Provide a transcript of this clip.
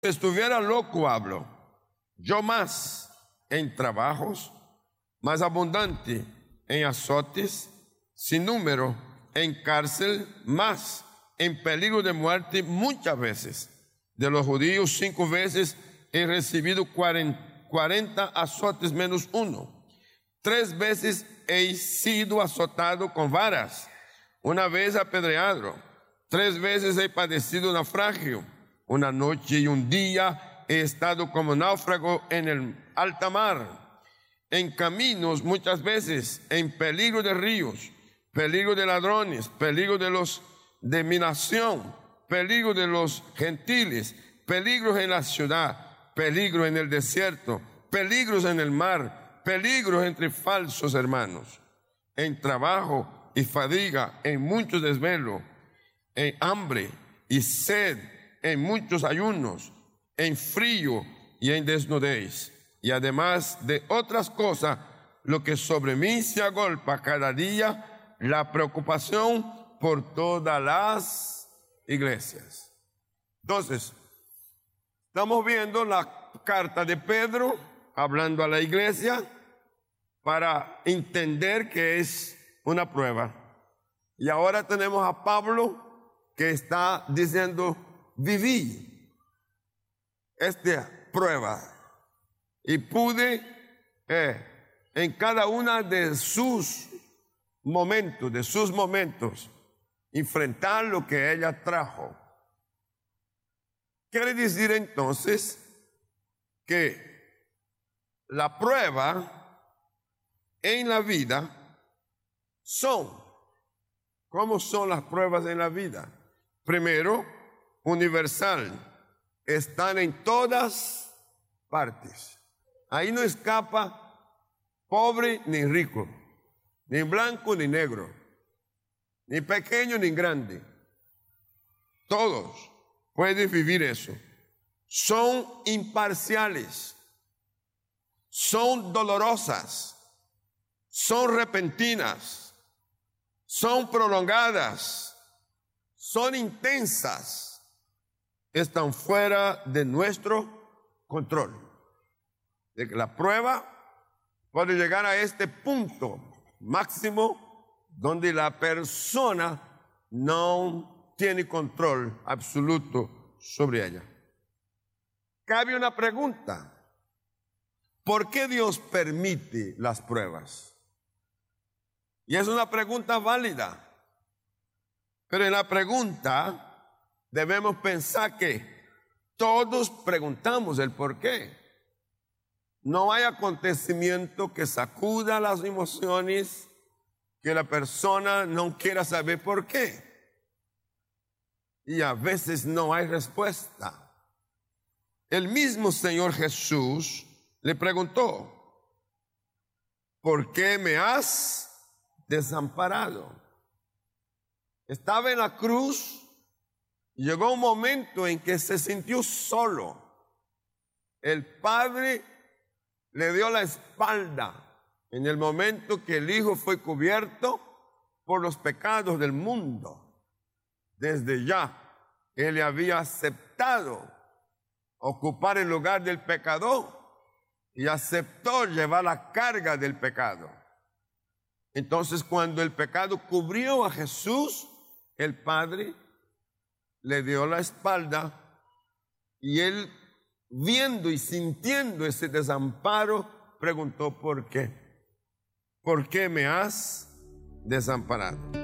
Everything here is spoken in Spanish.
Si estuviera loco hablo, yo más en trabajos, más abundante en azotes, sin número, en cárcel, más en peligro de muerte muchas veces. De los judíos 5 veces he recibido 40 azotes menos 1. 3 veces he sido azotado con varas, 1 vez apedreado, 3 veces he padecido naufragio, 1 noche y 1 día he estado como náufrago en el alta mar, en caminos muchas veces, en peligro de ríos, peligro de ladrones, peligro de mi nación, peligro de los gentiles, peligros en la ciudad, peligro en el desierto, peligros en el mar, peligros entre falsos hermanos, en trabajo y fatiga, en muchos desvelos, en hambre y sed, en muchos ayunos, en frío y en desnudez. Y además de otras cosas, lo que sobre mí se agolpa cada día, la preocupación por todas las iglesias. Entonces, estamos viendo la carta de Pedro hablando a la iglesia para entender que es una prueba. Y ahora tenemos a Pablo que está diciendo, viví esta prueba y pude en cada una de sus momentos, enfrentar lo que ella trajo. Quiere decir entonces que la prueba en la vida ¿cómo son las pruebas en la vida? Primero, universal, están en todas partes. Ahí no escapa pobre ni rico, ni blanco ni negro, ni pequeño ni grande. Todos pueden vivir eso. Son imparciales, son dolorosas, son repentinas, son prolongadas, son intensas, están fuera de nuestro control. De que la prueba puede llegar a este punto máximo donde la persona no tiene control absoluto sobre ella. Cabe una pregunta: ¿por qué Dios permite las pruebas? Y es una pregunta válida, pero en la pregunta debemos pensar que todos preguntamos el por qué. No hay acontecimiento que sacuda las emociones que la persona no quiera saber por qué. Y a veces no hay respuesta. El mismo Señor Jesús le preguntó, ¿por qué me has desamparado? Estaba en la cruz y llegó un momento en que se sintió solo. El Padre le dio la espalda en el momento que el Hijo fue cubierto por los pecados del mundo. Desde ya, Él le había aceptado ocupar el lugar del pecador y aceptó llevar la carga del pecado. Entonces, cuando el pecado cubrió a Jesús, el Padre le dio la espalda y Él, viendo y sintiendo ese desamparo, preguntó, ¿por qué? ¿Por qué me has desamparado?